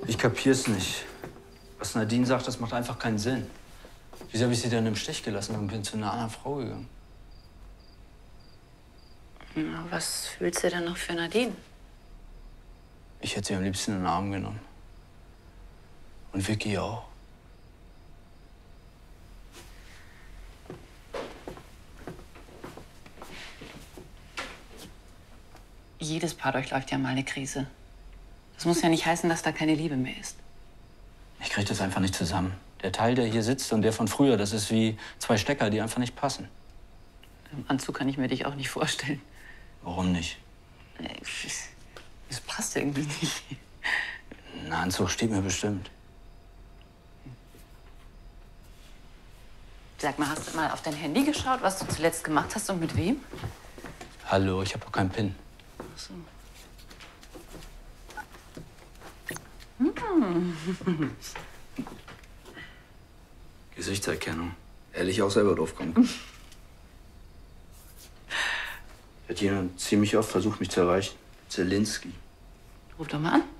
Ich kapier's nicht. Was Nadine sagt, das macht einfach keinen Sinn. Wieso habe ich sie denn im Stich gelassen und bin zu einer anderen Frau gegangen? Na, was fühlst du denn noch für Nadine? Ich hätte sie am liebsten in den Arm genommen. Und Vicky auch. Jedes Paar durchläuft ja mal eine Krise. Das muss ja nicht heißen, dass da keine Liebe mehr ist. Ich krieg das einfach nicht zusammen. Der Teil, der hier sitzt und der von früher, das ist wie zwei Stecker, die einfach nicht passen. Im Anzug kann ich mir dich auch nicht vorstellen. Warum nicht? Das passt irgendwie nicht. Ein Anzug steht mir bestimmt. Sag mal, hast du mal auf dein Handy geschaut, was du zuletzt gemacht hast und mit wem? Hallo, ich habe doch keinen PIN. Ach so. Gesichtserkennung. Ehrlich auch selber drauf kommen. Hat jemand ziemlich oft versucht, mich zu erreichen. Zelinski. Ruf doch mal an.